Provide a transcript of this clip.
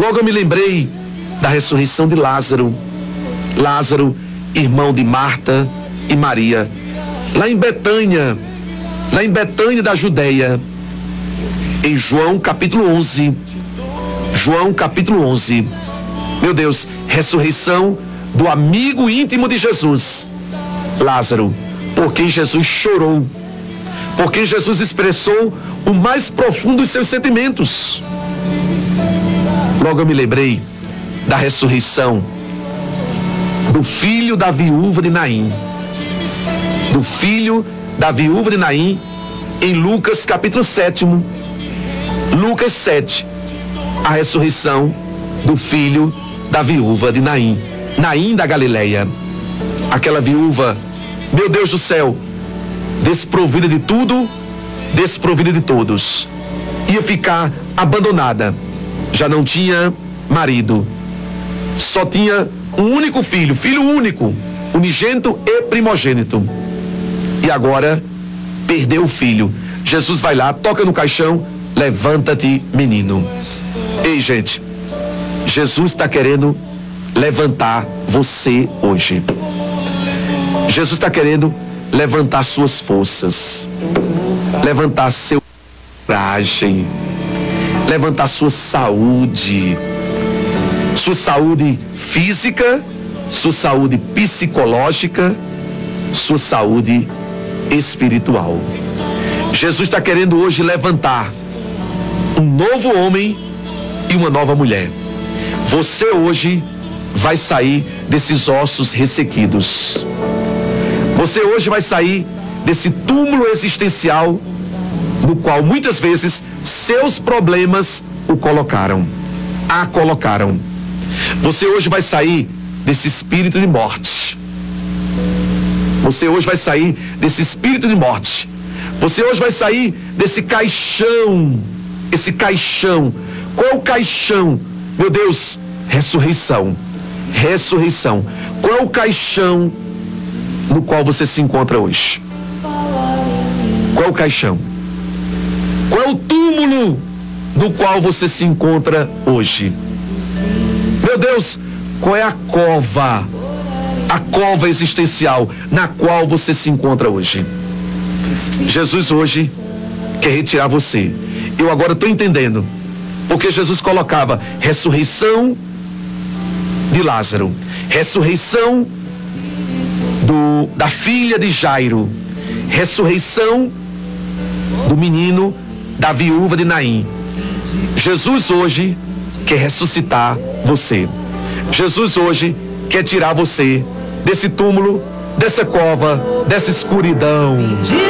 Logo eu me lembrei da ressurreição de Lázaro. Lázaro, irmão de Marta e Maria, lá em Betânia da Judeia, em João capítulo 11. João capítulo 11. Meu Deus, ressurreição do amigo íntimo de Jesus, Lázaro, por quem Jesus chorou, por quem Jesus expressou o mais profundo dos seus sentimentos. Logo eu me lembrei da ressurreição do filho da viúva de Naim. Do filho da viúva de Naim, em Lucas capítulo 7. Lucas 7. A ressurreição do filho da viúva de Naim. Naim da Galileia. Aquela viúva, meu Deus do céu, desprovida de tudo, desprovida de todos. Ia ficar abandonada. Já não tinha marido. Só tinha um único filho, filho único, unigênito e primogênito. E agora perdeu o filho. Jesus vai lá, toca no caixão, levanta-te, menino. Ei, gente, Jesus está querendo levantar você hoje. Jesus está querendo levantar suas forças, levantar seu coragem, levantar sua saúde física, sua saúde psicológica, sua saúde espiritual. Jesus está querendo hoje levantar um novo homem e uma nova mulher. Você hoje vai sair desses ossos ressequidos. Você hoje vai sair desse túmulo existencial no qual muitas vezes seus problemas a colocaram. Você hoje vai sair desse espírito de morte. Você hoje vai sair desse espírito de morte. Você hoje vai sair desse caixão. Esse caixão. Qual é o caixão? Meu Deus, ressurreição. Ressurreição. Qual é o caixão no qual você se encontra hoje? Qual é o caixão? Qual é o túmulo do qual você se encontra hoje? Meu Deus, qual é a cova existencial na qual você se encontra hoje? Jesus hoje quer retirar você. Eu agora estou entendendo porque Jesus colocava ressurreição de Lázaro, ressurreição da filha de Jairo, ressurreição do menino da viúva de Naim. Jesus hoje quer ressuscitar você. Jesus hoje quer tirar você desse túmulo, dessa cova, dessa escuridão.